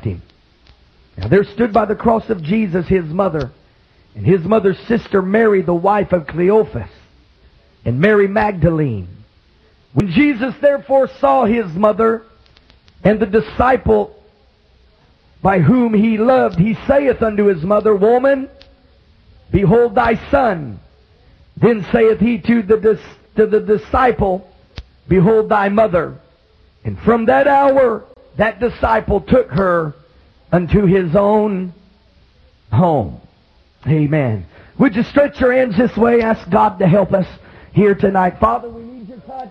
left him. Now there stood by the cross of Jesus his mother, and his mother's sister Mary, the wife of Cleophas, and Mary Magdalene. When Jesus therefore saw his mother and the disciple by whom he loved, he saith unto his mother, Woman, behold thy son. Then saith he to the disciple, Behold thy mother. And from that hour that disciple took her unto his own home. Amen. Would you stretch your hands this way? Ask God to help us here tonight. Father, we need your touch.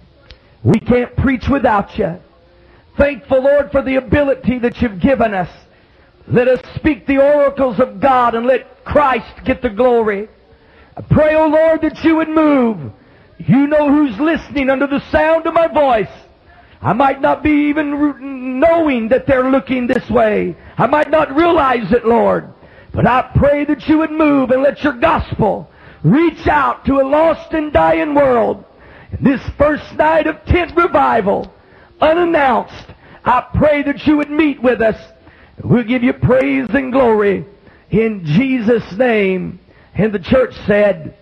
We can't preach without you. Thankful, Lord, for the ability that you've given us. Let us speak the oracles of God and let Christ get the glory. I pray, O Lord, that you would move. You know who's listening under the sound of my voice. I might not be even knowing that they're looking this way. I might not realize it, Lord. But I pray that you would move and let your gospel reach out to a lost and dying world. And this first night of tent revival, unannounced, I pray that you would meet with us. We'll give you praise and glory in Jesus' name. And the church said,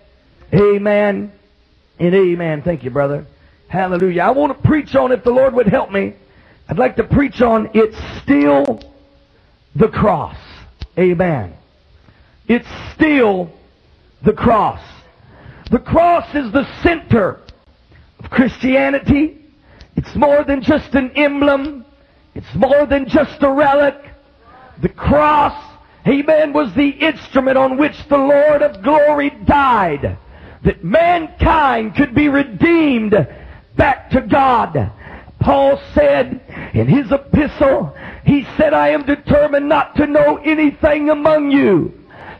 Amen and amen. Thank you, brother. Hallelujah. I want to preach on, if the Lord would help me, I'd like to preach on It's Still the Cross. Amen. It's still the cross. The cross is the center of Christianity. It's more than just an emblem. It's more than just a relic. The cross, amen, was the instrument on which the Lord of glory died, that mankind could be redeemed back to God. Paul said in his epistle, he said, I am determined not to know anything among you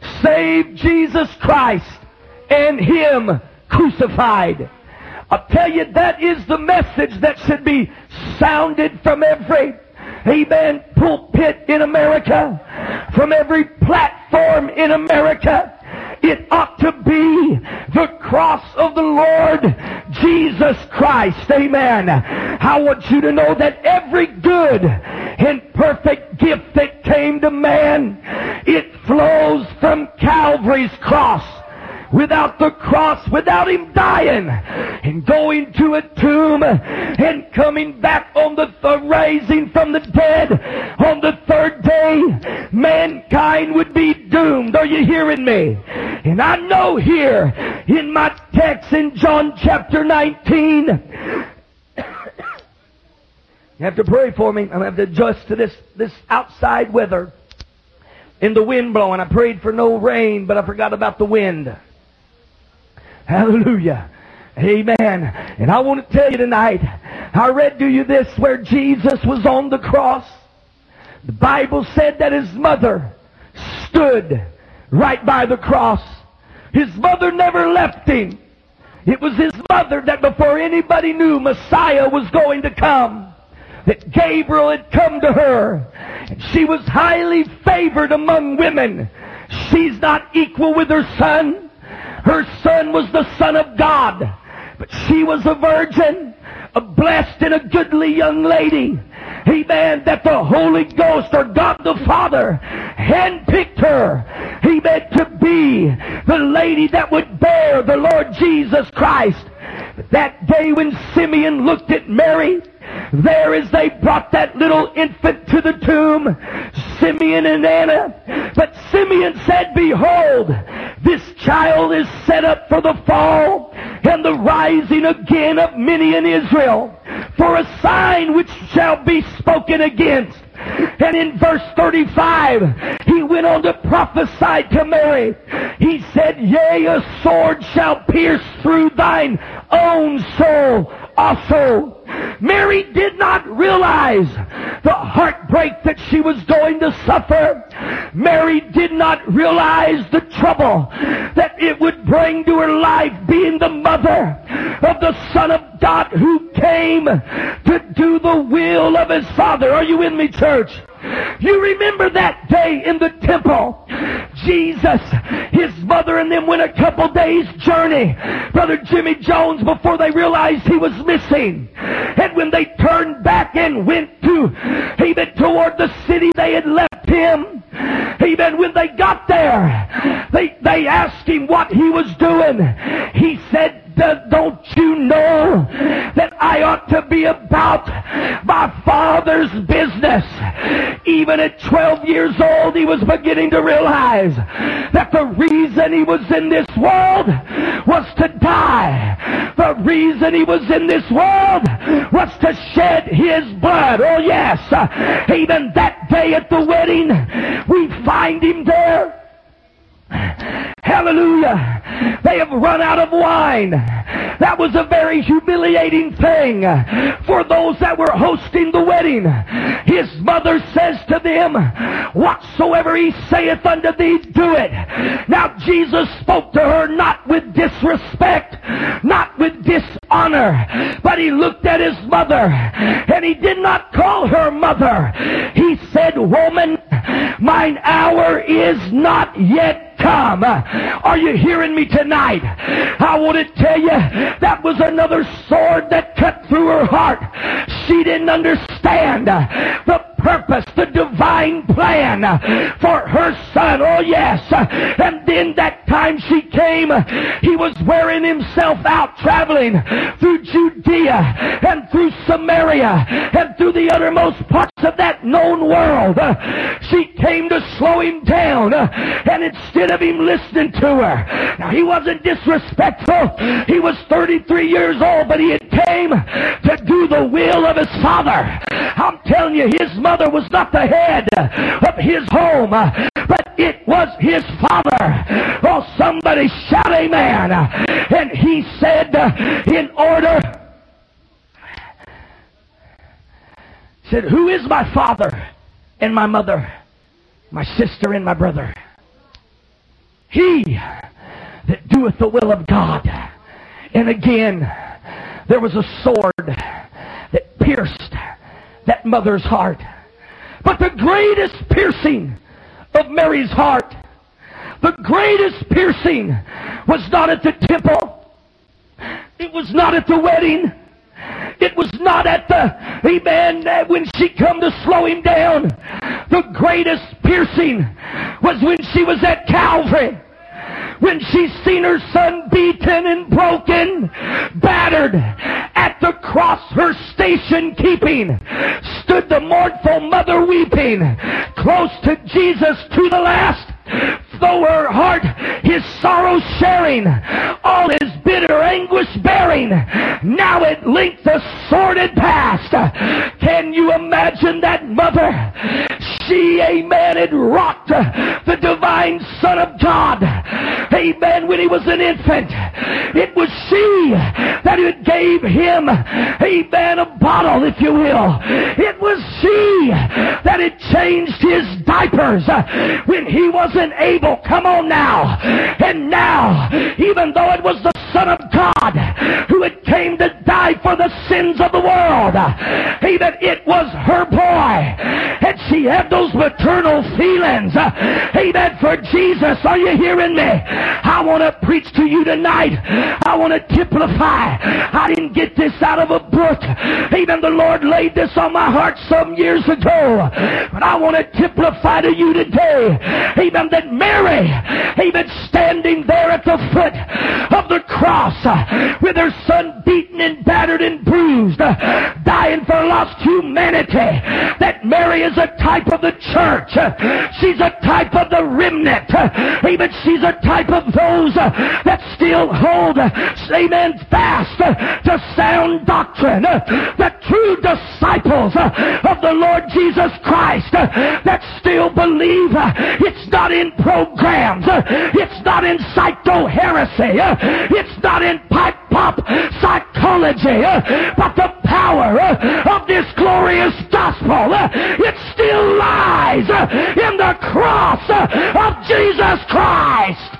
save Jesus Christ and Him crucified. I'll tell you, that is the message that should be sounded from every, amen, pulpit in America, from every platform in America. It ought to be the cross of the Lord Jesus Christ. Amen. I want you to know that every good and perfect gift that came to man, it flows from Calvary's cross. Without the cross, without Him dying and going to a tomb and coming back on the rising from the dead on the third day, mankind would be doomed. Are you hearing me? And I know here in my text in John chapter 19, you have to pray for me. I'm going to have to adjust to this outside weather and the wind blowing. I prayed for no rain, but I forgot about the wind. Hallelujah. Amen. And I want to tell you tonight, I read to you this where Jesus was on the cross. The Bible said that His mother stood right by the cross. His mother never left Him. It was His mother that before anybody knew Messiah was going to come, that Gabriel had come to her. And she was highly favored among women. She's not equal with her son. Her son was the Son of God. But she was a virgin, a blessed and a goodly young lady. Amen. That the Holy Ghost, or God the Father, handpicked her. Amen. To be the lady that would bear the Lord Jesus Christ. But that day when Simeon looked at Mary, there as they brought that little infant to the tomb, Simeon and Anna. But Simeon said, Behold, this child is set up for the fall and the rising again of many in Israel, for a sign which shall be spoken against. And in verse 35, he went on to prophesy to Mary. He said, Yea, a sword shall pierce through thine own soul also. Mary did not realize the heartbreak that she was going to suffer. Mary did not realize the trouble that it would bring to her life, being the mother of the Son of God who came to do the will of His Father. Are you in me, church? You remember that day in the temple Jesus, his mother, and them went a couple days' journey, Brother Jimmy Jones, before they realized he was missing. And when they turned back and went to, even toward the city they had left him, even when they got there, they asked him what he was doing. He said, don't you know that I ought to be about my Father's business? Even at 12 years old, he was beginning to realize that the reason he was in this world was to die. The reason he was in this world was to shed his blood. Oh yes, even that day at the wedding, we find him there. Hallelujah. They have run out of wine. That was a very humiliating thing for those that were hosting the wedding. His mother says to them, whatsoever he saith unto thee, do it. Now Jesus spoke to her not with disrespect, not with dishonor, but he looked at his mother and he did not call her mother. He said, woman, mine hour is not yet come. Are you hearing me tonight? I want to tell you, that was another sword that cut through her heart. She didn't understand the purpose, the divine plan for her son. Oh yes. And then that time she came, he was wearing himself out traveling through Judea and through Samaria and through the uttermost parts of that known world. She came to slow him down, and instead of him listening to her, now he wasn't disrespectful. He was 33 years old, but he had came to do the will of his Father. I'm telling you, his mother was not the head of his home, but it was his Father. Oh, somebody shout amen. And he said, in order, said, who is my father and my mother, my sister and my brother? He that doeth the will of God. And again, there was a sword that pierced that mother's heart. But the greatest piercing of Mary's heart, the greatest piercing, was not at the temple. It was not at the wedding. It was not at the, amen, when she come to slow him down. The greatest piercing was when she was at Calvary. When she seen her son beaten and broken, battered, at the cross her station keeping, stood the mournful mother weeping, close to Jesus to the last, though her heart his sorrow sharing, all his bitter anguish bearing. Now at length the sword had passed. Can you imagine that mother? She, amen, had rocked the divine Son of God, amen, when he was an infant. It was she that had gave him, amen, a bottle, if you will. It was she that had changed his diapers when he wasn't able. Come on now. And now, even though it was the Son of God who had came to die for the sins of the world, even it was her boy, and she had those maternal feelings, amen, for Jesus. Are you hearing me? I want to preach to you tonight. I want to typify. I didn't get this out of a book. Even the Lord laid this on my heart some years ago. But I want to typify to you today, even that Mary, even standing there at the foot of the cross with her son beaten and battered and bruised, dying for lost humanity, that Mary is a type of the church. She's a type of the remnant. Even she's a type of those that still hold, amen, fast to sound doctrine. The true disciples of the Lord Jesus Christ that still believe it's not in programs, it's not in psycho-heresy, it's not in pipe pop psychology, but the power of this glorious gospel, it still lies in the cross of Jesus Christ.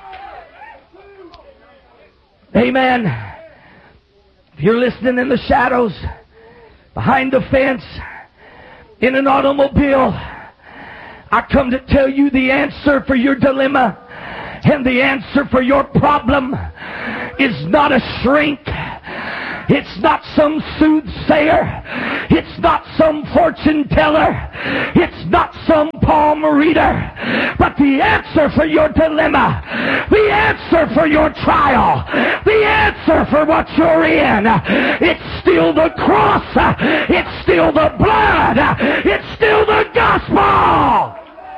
Amen. If you're listening in the shadows, behind the fence, in an automobile, I come to tell you the answer for your dilemma and the answer for your problem is not a shrink. It's not some soothsayer. It's not some fortune teller. It's not some palm reader. But the answer for your dilemma, the answer for your trial, the answer for what you're in, it's still the cross. It's still the blood. It's still the gospel.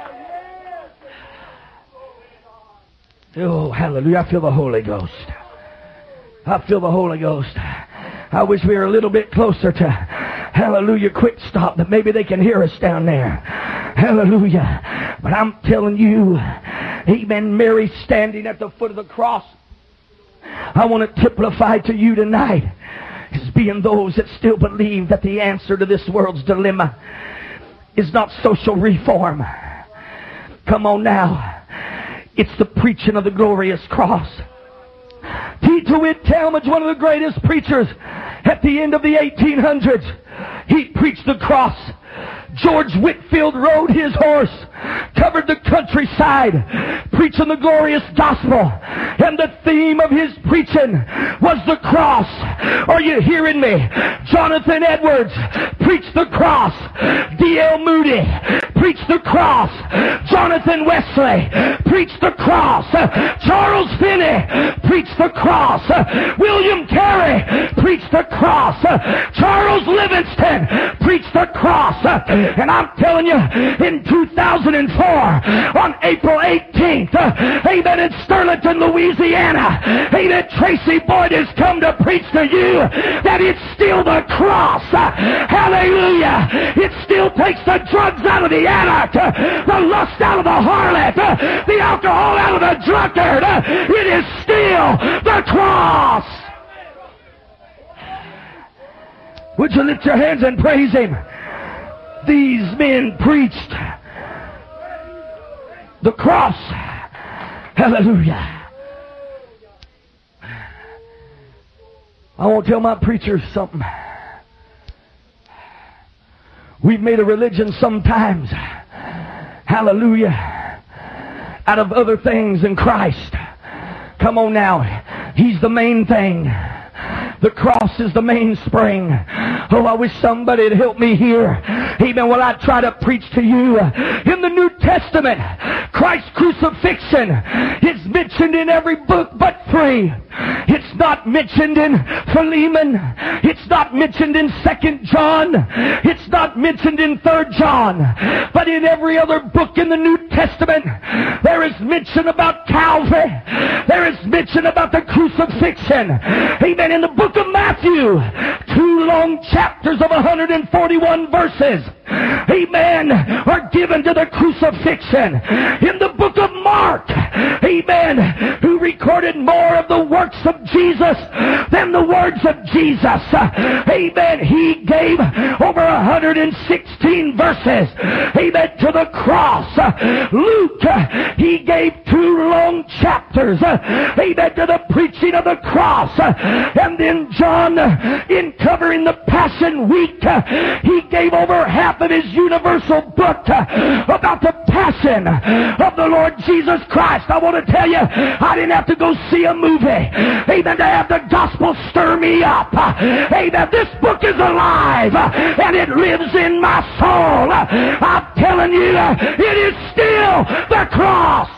Oh, hallelujah. I feel the Holy Ghost. I feel the Holy Ghost. I wish we were a little bit closer to, hallelujah, Quick Stop, that maybe they can hear us down there. Hallelujah. But I'm telling you, amen, Mary standing at the foot of the cross, I want to typify to you tonight as being those that still believe that the answer to this world's dilemma is not social reform. Come on now. It's the preaching of the glorious cross. T.T. Whit Talmage, one of the greatest preachers at the end of the 1800s, he preached the cross. George Whitefield rode his horse, covered the countryside, preaching the glorious gospel. And the theme of his preaching was the cross. Are you hearing me? Jonathan Edwards preached the cross. D.L. Moody preached the cross. Jonathan Wesley preached the cross. Charles Finney preached the cross. William Carey preached the cross. Charles Livingston preached the cross. And I'm telling you, in 2004, on April 18th, amen, in Sterlington, Louisiana, amen, Tracy Boyd has come to preach to you that it's still the cross. Hallelujah. It still takes the drugs out of the addict, the lust out of the harlot, the alcohol out of the drunkard. It is still the cross. Would you lift your hands and praise Him? These men preached the cross. Hallelujah. I want to tell my preachers something. We've made a religion sometimes, hallelujah, out of other things than Christ. Come on now. He's the main thing. The cross is the mainspring. Oh, I wish somebody would help me here. Amen. While I try to preach to you, in the New Testament, Christ's crucifixion is mentioned in every book but three. It's not mentioned in Philemon. It's not mentioned in 2 John. It's not mentioned in 3 John. But in every other book in the New Testament, there is mention about Calvary. There is mention about the crucifixion. Amen. In the book of Matthew, 2 long chapters of 141 verses, amen, are given to the crucifixion. In the book of Mark, amen, who recorded more of the works of Jesus than the words of Jesus, amen, he gave over 116 verses, amen, to the cross. Luke, he gave 2 long chapters, amen, to the preaching of the cross. And then John, in covering the Passion Week, he gave over half of his universal book about the passion of the Lord Jesus Christ. I want to tell you, I didn't have to go see a movie, amen, to have the gospel stir me up. Amen. This book is alive and it lives in my soul. I'm telling you, it is still the cross.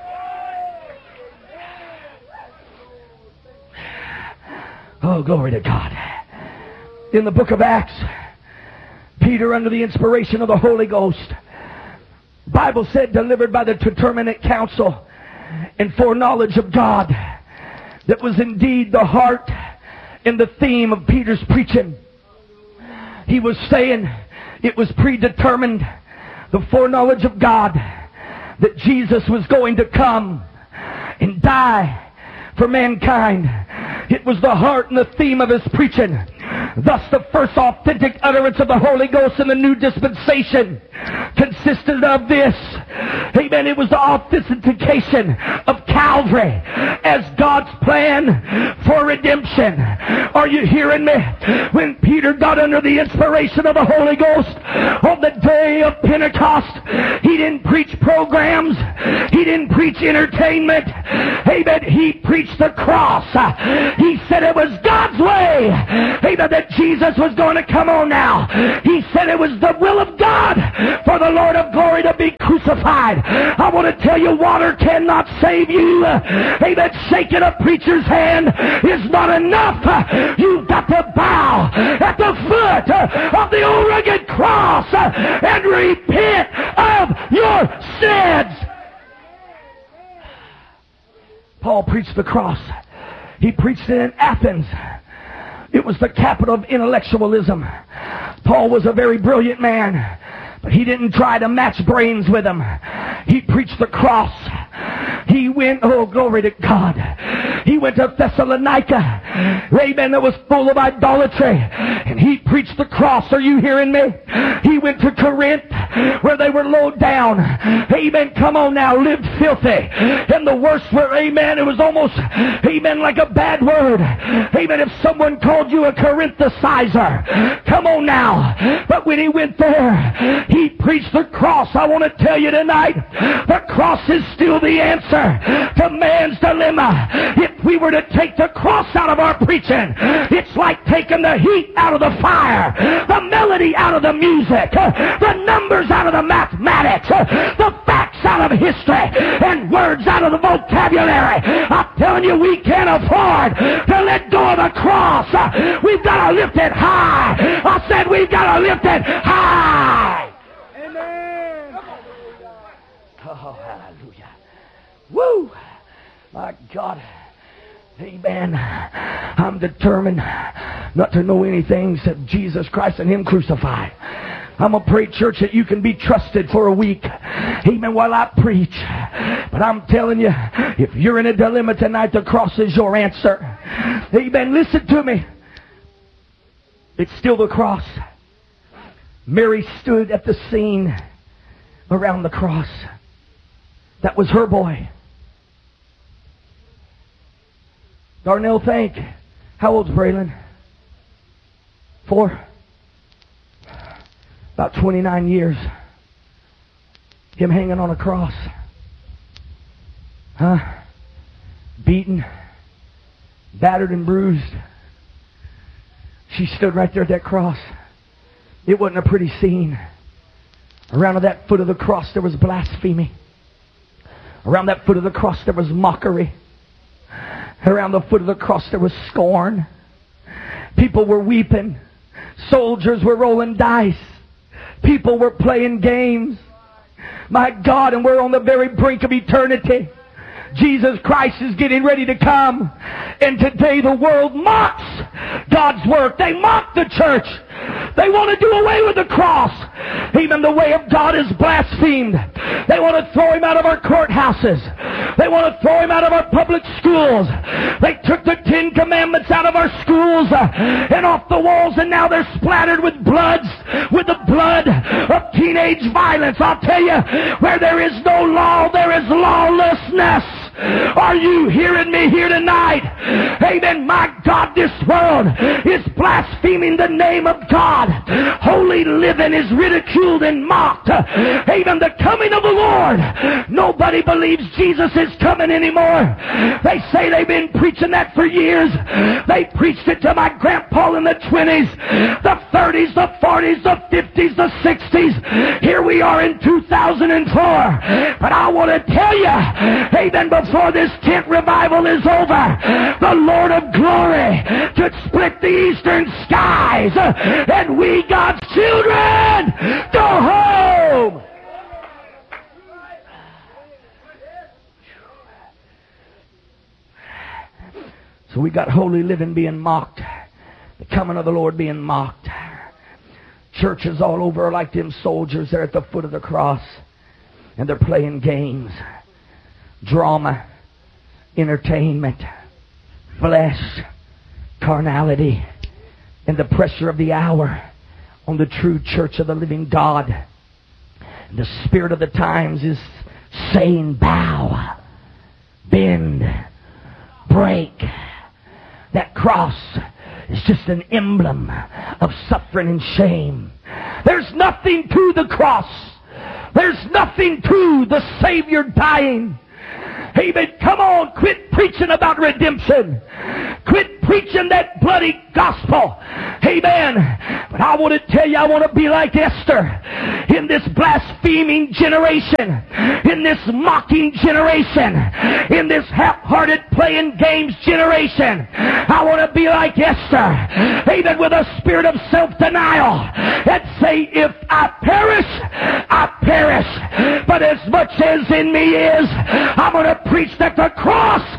Oh, glory to God. In the book of Acts, Peter, under the inspiration of the Holy Ghost, Bible said, delivered by the determinate counsel and foreknowledge of God, that was indeed the heart and the theme of Peter's preaching. He was saying it was predetermined, the foreknowledge of God, that Jesus was going to come and die for mankind. It was the heart and the theme of his preaching. Thus, the first authentic utterance of the Holy Ghost in the new dispensation consisted of this. Amen. It was the authentication of Calvary as God's plan for redemption. Are you hearing me? When Peter got under the inspiration of the Holy Ghost, On the day of Pentecost, He didn't preach programs. He didn't preach entertainment. Amen. He preached the cross. He said it was God's way. Amen. That Jesus was going to come on now. He said it was the will of God for the Lord of glory to be crucified. I want to tell you, water cannot save you. Amen. Shaking a preacher's hand is not enough. You've got to bow at the foot of the old rugged cross and repent of your sins. Paul preached the cross. He preached it in Athens. It was the capital of intellectualism. Paul was a very brilliant man, but he didn't try to match brains with him. He preached the cross. He went, oh glory to God, he went to Thessalonica, amen, that was full of idolatry, and he preached the cross. Are you hearing me? He went to Corinth, where they were low down, amen, come on now, lived filthy, and the worst were, amen, it was almost, amen, like a bad word, amen, if someone called you a Corinthicizer, come on now. But when he went there, he preached the cross. I want to tell you tonight, the cross is still the answer to man's dilemma. If we were to take the cross out of our preaching, it's like taking the heat out of the fire, the melody out of the music, the numbers out of the mathematics, the facts out of history, and words out of the vocabulary. I'm telling you, we can't afford to let go of the cross. We've got to lift it high. I said we've got to lift it high. Amen. Oh, hallelujah. Woo! My God. Amen. I'm determined not to know anything except Jesus Christ and Him crucified. I'm going to pray, church, that you can be trusted for a week. Amen. While I preach. But I'm telling you, if you're in a dilemma tonight, the cross is your answer. Amen. Listen to me. It's still the cross. Mary stood at the scene around the cross. That was her boy. Darnell, think. How old's Braylon? 4? About 29 years. Him hanging on a cross. Huh? Beaten. Battered and bruised. She stood right there at that cross. It wasn't a pretty scene. Around that foot of the cross there was blasphemy. Around that foot of the cross there was mockery. Around the foot of the cross there was scorn. People were weeping. Soldiers were rolling dice. People were playing games. My God, and we're on the very brink of eternity. Jesus Christ is getting ready to come. And today the world mocks God's work. They mock the church. They want to do away with the cross. Even the way of God is blasphemed. They want to throw Him out of our courthouses. They want to throw Him out of our public schools. They took the 10 Commandments out of our schools and off the walls, and now they're splattered with the blood of teenage violence. I'll tell you, where there is no law, there is lawlessness. Are you hearing me here tonight? Amen. My God, this world is blaspheming the name of God. Holy living is ridiculed and mocked. Even the coming of the Lord. Nobody believes Jesus is coming anymore. They say they've been preaching that for years. They preached it to my grandpa in the 20s, the 30s, the 40s, the 50s, the 60s. Here we are in 2004. But I want to tell you, amen, before this tent revival is over, the Lord of glory could split the eastern skies, and we, God's children, go home. So we got holy living being mocked, the coming of the Lord being mocked. Churches all over are like them soldiers. They're at the foot of the cross, and they're playing games, drama, entertainment, flesh, carnality, and the pressure of the hour on the true church of the living God. And the spirit of the times is saying, bow, bend, break. That cross is just an emblem of suffering and shame. There's nothing to the cross. There's nothing to the Savior dying. Amen. Come on, quit preaching about redemption. Quit preaching that bloody gospel. Amen. But I want to tell you, I want to be like Esther in this blaspheming generation, in this mocking generation, in this half-hearted playing games generation. I want to be like Esther, amen, with a spirit of self-denial and say, if I perish, I perish. But as much as in me is, I'm going to preach that the cross